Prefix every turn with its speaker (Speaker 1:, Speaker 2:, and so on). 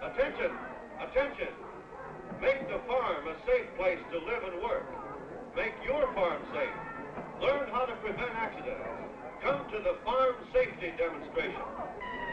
Speaker 1: Attention! Attention! Make the farm a safe place to live and work. Make your farm safe. Learn how to prevent accidents. Come to the farm safety demonstration.